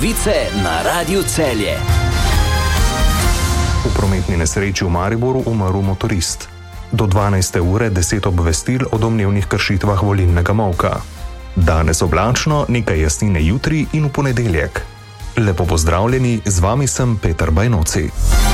Novice na Radiu Celje. V prometni nesreči v Mariboru umrl motorist. Do 12. ure 10 obvestil o domnevnih kršitvah volilnega molka. Danes oblačno, nekaj jasnine jutri in v ponedeljek. Lepo pozdravljeni, z vami sem Peter Bajnoci.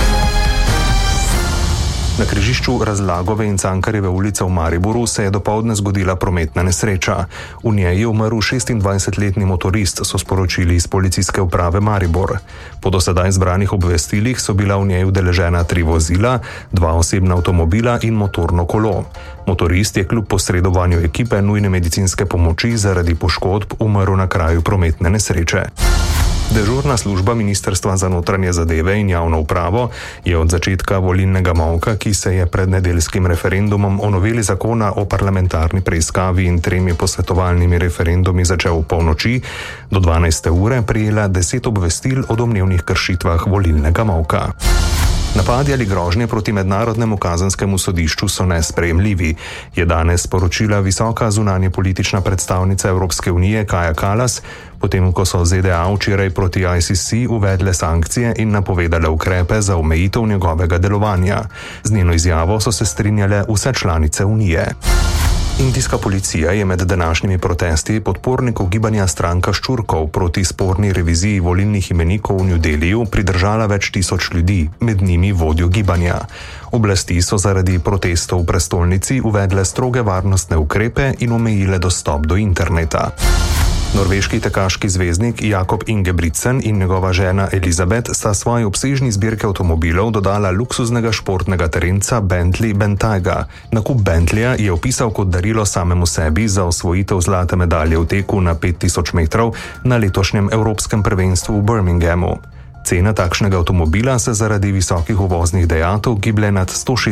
Na križišču Razlagove in Cankarjeve ulice v Mariboru se je dopoldne zgodila prometna nesreča. V njej je umrl 26-letni motorist, so sporočili iz policijske uprave Maribor. Po do sedaj zbranih obvestilih so bila v njej udeležena 3 vozila, 2 osebna avtomobila in motorno kolo. Motorist je kljub posredovanju ekipe nujne medicinske pomoči zaradi poškodb umrl na kraju prometne nesreče. Dežurna služba Ministrstva za notranje zadeve in javno upravo je od začetka volilnega molka, ki se je pred nedeljskim referendumom o noveli zakona o parlamentarni preiskavi in 3 posvetovalnimi referendumi začel v polnoči, do 12. ure prejela 10 obvestil o domnevnih kršitvah volilnega molka. Napadi ali grožnje proti Mednarodnemu kazenskemu sodišču so nesprejemljivi, je danes sporočila visoka zunanje politična predstavnica Evropske unije Kaja Kallas, potem ko so ZDA včeraj proti ICC uvedle sankcije in napovedale ukrepe za omejitev njegovega delovanja. Z njeno izjavo so se strinjale vse članice unije. Indijska policija je med današnjimi protesti podpornikov gibanja Stranka Ščurkov proti sporni reviziji volilnih imenikov v New Delhiju pridržala več tisoč ljudi, med njimi vodjo gibanja. Oblasti so zaradi protestov v prestolnici uvedle stroge varnostne ukrepe in omejile dostop do interneta. Norveški tekaški zvezdnik Jakob Ingebrigtsen in njegova žena Elizabeth sta svoji obsežni zbirki avtomobilov dodala luksuznega športnega terenca Bentley Bentayga. Nakup Bentleya je opisal kot darilo samemu sebi za osvojitev zlate medalje v teku na 5000 metrov na letošnjem evropskem prvenstvu v Birminghamu. Cena takšnega avtomobila se zaradi visokih uvoznih dajatev giblje nad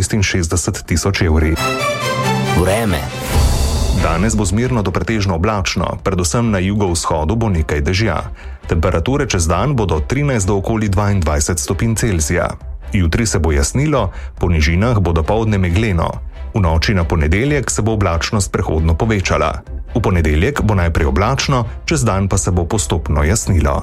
166 000 evri. Vreme. Danes bo zmerno do pretežno oblačno, predvsem na jugovzhodu bo nekaj dežja. Temperature čez dan bodo 13 do okoli 22 stopinj Celzija. Jutri se bo jasnilo, po nižinah bo dopoldne megleno. V noči na ponedeljek se bo oblačnost prehodno povečala. V ponedeljek bo najprej oblačno, čez dan pa se bo postopno jasnilo.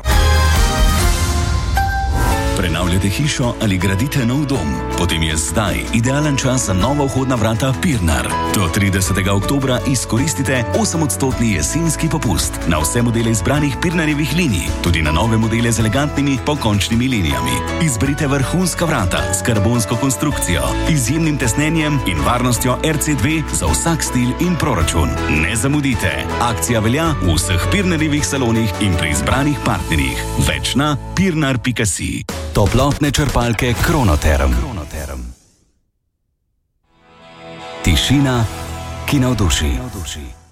Prenavljate hišo ali gradite nov dom? Potem je zdaj idealen čas za nova vhodna vrata Pirnar. Do 30. oktobra izkoristite 8% jesenski popust na vse modele izbranih Pirnarjevih linij, tudi na nove modele z elegantnimi pokončnimi linijami. Izberite vrhunska vrata s karbonsko konstrukcijo, izjemnim tesnenjem in varnostjo RC2 za vsak stil in proračun. Ne zamudite! Akcija velja v vseh Pirnarjevih salonih in pri izbranih partnerjih. Več na pirnar.si. Toplotne črpalke Kronoterm. Tišina, ki navduši.